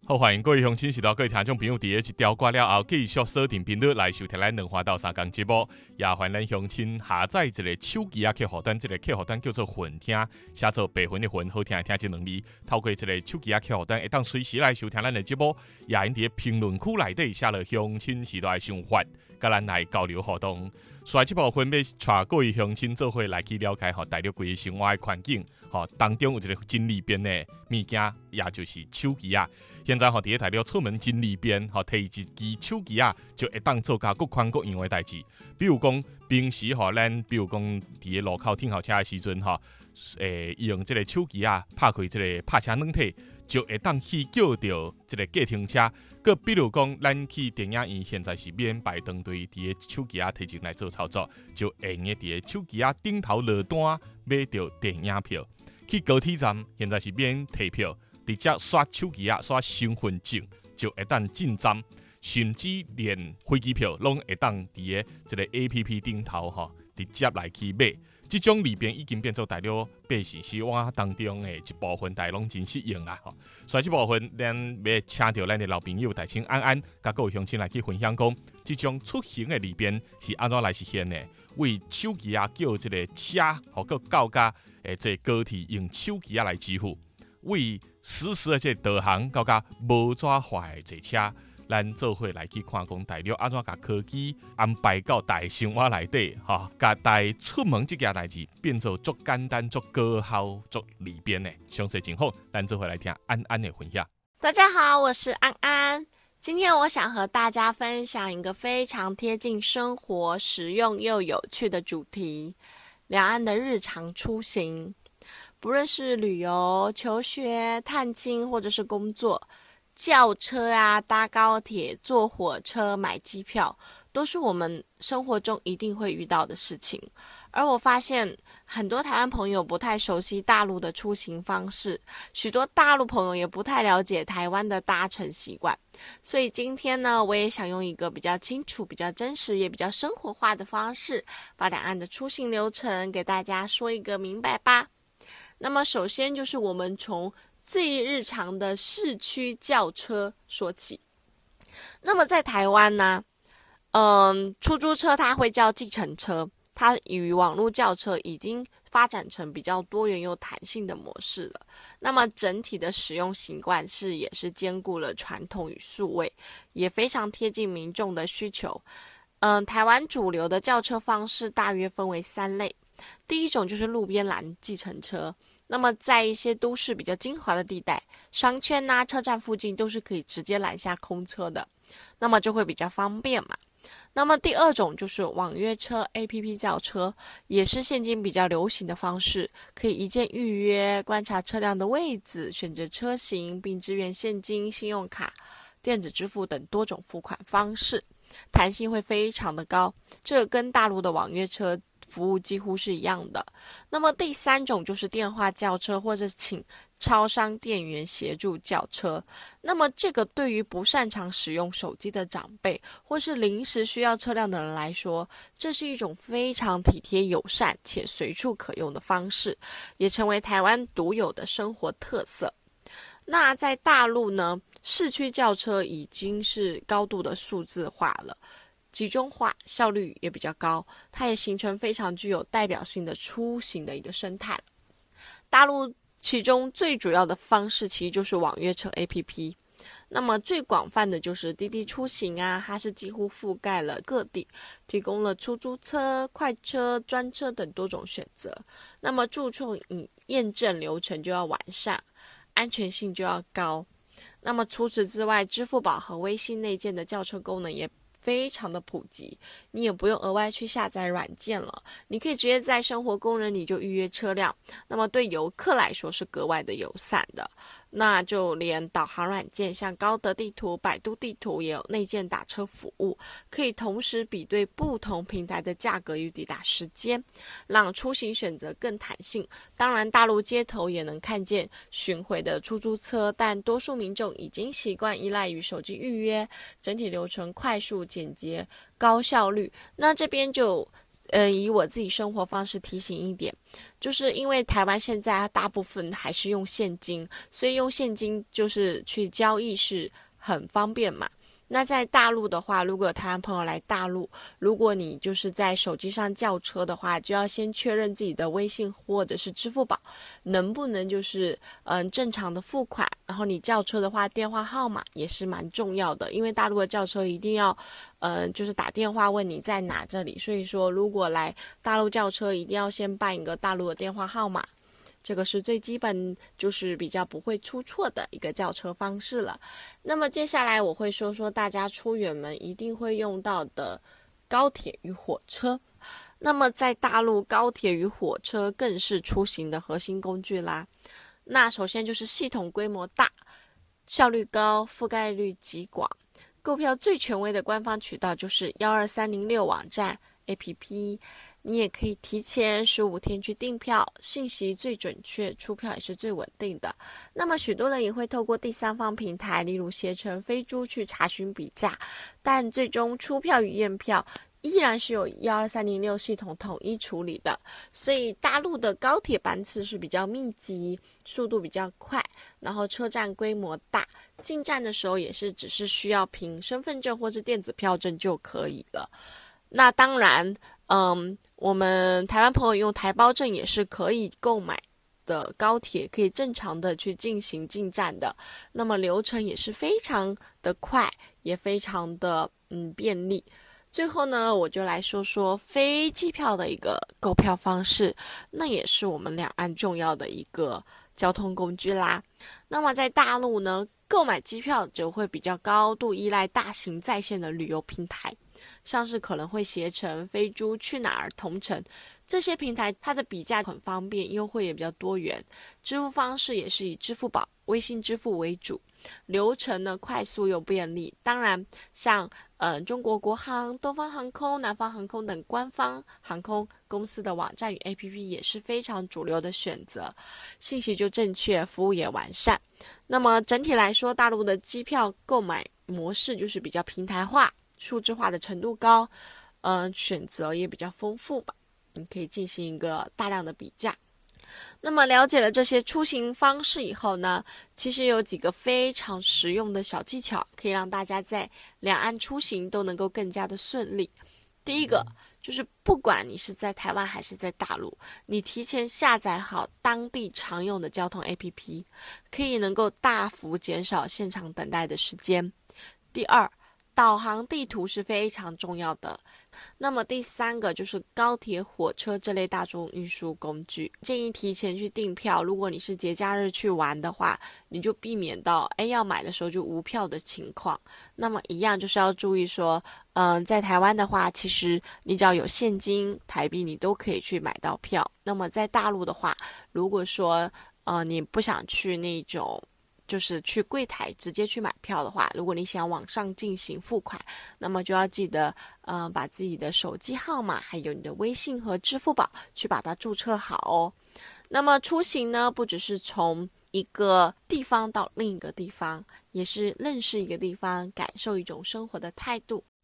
好，欢迎各位乡亲、是到各位听众朋友，伫一条歌了后，继续锁定频率来收听咱2话到3讲节目。也欢迎咱乡亲下载一个手机客户端，这个客户端叫做混听，写做白云的云，好听的听这2字。透过这个手机客户端，会当随时来收听咱的节目。也因伫评论区内底写了乡亲时代的想法，甲咱来交流互动。所以这部分要带各位乡亲做伙来去了解大陆规个生活的环境。当中有一个真利便的物件，也就是手机啊。现在伫咧大陆出门真利便，摕一支手机啊，就会当做甲各款各样的代志。比如讲，平时咱比如讲伫咧路口停好车的时阵用这个手机啊，拍开这个泊车软体，就会当去叫到这个计程车。佮比如讲，咱去电影院，现在是免排长队，伫咧手机啊提前来做操作，就会用伫咧手机啊顶头落单买到电影票。去高铁站，现在是免提票，直接刷手机啊，刷身份证就会当进站，甚至连飞机票拢会当伫咧一个 APP 顶头直接来去买。这种利便已经变做大陆百姓生活当中的一部分，大家拢真适应啦。所以这部分，咱要请到咱的老朋友大清安安，甲各位乡亲来去分享讲，这种出行的利便是安怎来实现的？为手机啊叫这个车，个到家这高铁用手机啊来支付，为实时的这导航到家无抓坏的坐车。咱做伙来去看讲大陆安怎甲科技安排到大生活内底，甲大出门这件代志变做足简单、足高效、足利便的。详细情况，咱做伙来听安安的分享。 大家好，我是安安。今天我想和大家分享一个非常贴近生活、实用又有趣的主题——两岸的日常出行。不论是旅游、求学、探亲，或者是工作，叫车啊、搭高铁、坐火车、买机票，都是我们生活中一定会遇到的事情。而我发现很多台湾朋友不太熟悉大陆的出行方式，许多大陆朋友也不太了解台湾的搭乘习惯。所以今天呢，我也想用一个比较清楚、比较真实也比较生活化的方式，把两岸的出行流程给大家说一个明白吧。那么首先就是我们从最日常的市区轿车说起。那么在台湾呢，出租车它会叫计程车，它与网络轿车已经发展成比较多元又弹性的模式了。那么整体的使用习惯也是兼顾了传统与数位，也非常贴近民众的需求。台湾主流的轿车方式大约分为3类。第一种就是路边拦计程车，那么在一些都市比较精华的地带，商圈啊、车站附近都是可以直接拦下空车的，那么就会比较方便嘛。那么第二种就是网约车 APP 轿车，也是现今比较流行的方式，可以一键预约，观察车辆的位置，选择车型，并支援现金、信用卡、电子支付等多种付款方式，弹性会非常的高，这跟大陆的网约车服务几乎是一样的。那么第三种就是电话叫车，或者请超商店员协助叫车。那么这个对于不擅长使用手机的长辈，或是临时需要车辆的人来说，这是一种非常体贴友善且随处可用的方式，也成为台湾独有的生活特色。那在大陆呢，市区轿车已经是高度的数字化了，集中化，效率也比较高，它也形成非常具有代表性的出行的一个生态。大陆其中最主要的方式其实就是网约车 APP， 那么最广泛的就是滴滴出行啊，它是几乎覆盖了各地，提供了出租车、快车、专车等多种选择。那么注重以验证流程就要完善，安全性就要高。那么除此之外，支付宝和微信内建的叫车功能也非常的普及，你也不用额外去下载软件了，你可以直接在生活功能里就预约车辆，那么对游客来说是格外的友善的。那就连导航软件像高德地图、百度地图也有内建打车服务，可以同时比对不同平台的价格与抵达时间，让出行选择更弹性。当然大陆街头也能看见巡回的出租车，但多数民众已经习惯依赖于手机预约，整体流程快速简洁高效率。那这边就以我自己生活方式提醒一点，就是因为台湾现在大部分还是用现金，所以用现金就是去交易是很方便嘛。那在大陆的话，如果有台湾朋友来大陆，如果你就是在手机上叫车的话，就要先确认自己的微信或者是支付宝能不能就是正常的付款，然后你叫车的话，电话号码也是蛮重要的，因为大陆的叫车一定要就是打电话问你在哪这里，所以说如果来大陆叫车，一定要先办一个大陆的电话号码。这个是最基本，就是比较不会出错的一个叫车方式了。那么接下来我会说说大家出远门一定会用到的高铁与火车。那么在大陆，高铁与火车更是出行的核心工具啦。那首先就是系统规模大，效率高，覆盖率极广。购票最权威的官方渠道就是12306网站 APP。你也可以提前15天去订票，信息最准确，出票也是最稳定的。那么许多人也会透过第三方平台，例如携程、飞猪去查询比价，但最终出票与验票依然是由12306系统统一处理的。所以大陆的高铁班次是比较密集，速度比较快，然后车站规模大，进站的时候也是只是需要凭身份证或是电子票证就可以了。那当然我们台湾朋友用台胞证也是可以购买的，高铁可以正常的去进行进站的，那么流程也是非常的快，也非常的便利。最后呢，我就来说说飞机票的一个购票方式，那也是我们两岸重要的一个交通工具啦。那么在大陆呢，购买机票就会比较高度依赖大型在线的旅游平台，像是可能会携程、飞猪、去哪儿、同程这些平台，它的比价很方便，优惠也比较多元，支付方式也是以支付宝、微信支付为主，流程呢快速又便利。当然像中国国航、东方航空、南方航空等官方航空公司的网站与 APP 也是非常主流的选择，信息就正确，服务也完善。那么整体来说，大陆的机票购买模式就是比较平台化，数字化的程度高，选择也比较丰富吧，你可以进行一个大量的比价。那么了解了这些出行方式以后呢，其实有几个非常实用的小技巧，可以让大家在两岸出行都能够更加的顺利。第一个就是不管你是在台湾还是在大陆，你提前下载好当地常用的交通 APP， 可以能够大幅减少现场等待的时间。第二，导航地图是非常重要的。那么第三个就是高铁、火车这类大众运输工具，建议提前去订票。如果你是节假日去玩的话，你就避免到要买的时候就无票的情况。那么一样就是要注意说，在台湾的话，其实你只要有现金台币，你都可以去买到票。那么在大陆的话，如果说你不想去那种就是去柜台直接去买票的话，如果你想网上进行付款，那么就要记得把自己的手机号码还有你的微信和支付宝去把它注册好哦。那么出行呢，不只是从一个地方到另一个地方，也是认识一个地方，感受一种生活的态度。